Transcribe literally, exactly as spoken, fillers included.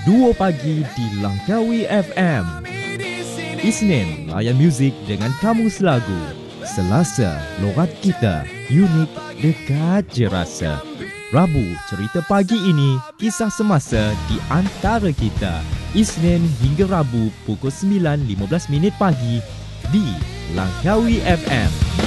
Duo Pagi di Langkawi F M. Isnin, layan muzik dengan kamus lagu. Selasa, logat kita, unik, dekat je rasa. Rabu, cerita pagi ini, kisah semasa di antara kita. Isnin hingga Rabu pukul sembilan lima belas minit pagi di Langkawi F M.